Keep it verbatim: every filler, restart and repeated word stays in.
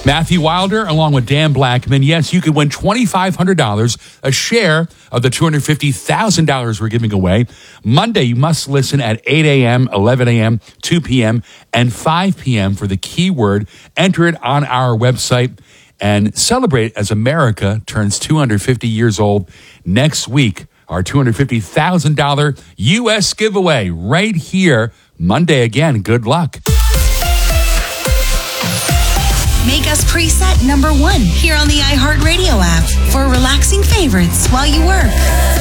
Matthew Wilder, along with Dan Blackman. Yes, you could win two thousand five hundred dollars, a share of the two hundred fifty thousand dollars we're giving away. Monday, you must listen at eight a.m., eleven a.m., two p.m., and five p.m. for the keyword. Enter it on our website and celebrate as America turns two hundred fifty years old next week. Our two hundred fifty thousand dollars U S giveaway right here Monday again. Good luck. Make us preset number one here on the iHeartRadio app for relaxing favorites while you work.